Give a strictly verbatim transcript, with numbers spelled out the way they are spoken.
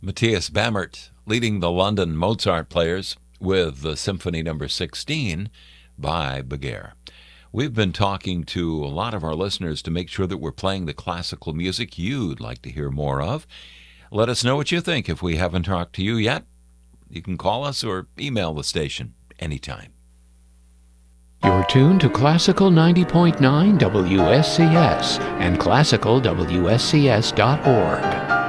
Matthias Bammert leading the London Mozart players with the Symphony Number sixteen by Beguer. We've been talking to a lot of our listeners to make sure that we're playing the classical music you'd like to hear more of. Let us know what you think. If we haven't talked to you yet, you can call us or email the station anytime. You're tuned to Classical ninety point nine W S C S and classical W S C S dot org.